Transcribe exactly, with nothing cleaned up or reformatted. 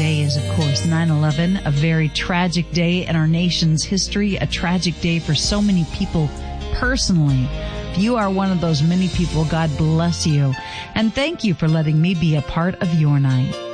today is, of course, nine eleven, a very tragic day in our nation's history, a tragic day for so many people personally. If you are one of those many people, God bless you. And thank you for letting me be a part of your night.